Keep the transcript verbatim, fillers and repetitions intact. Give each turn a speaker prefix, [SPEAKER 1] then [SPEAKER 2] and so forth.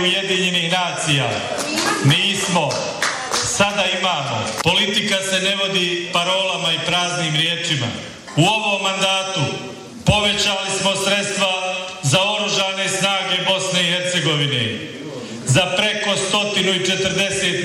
[SPEAKER 1] Ujedinjenih nacija. Nismo. Sada imamo. Politika se ne vodi parolama i praznim riječima. U ovom mandatu povećali smo sredstva za oružane snage Bosne i Hercegovine za preko sto četrdeset